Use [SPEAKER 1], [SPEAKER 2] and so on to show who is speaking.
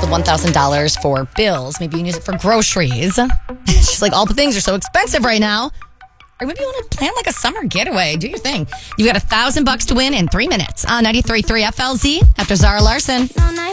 [SPEAKER 1] the $1,000 for bills. Maybe you can use it for groceries. She's like, all the things are so expensive right now. Or maybe you want to plan like a summer getaway. Do your thing. You've got $1,000 to win in 3 minutes on 93.3 FLZ after Zara Larson.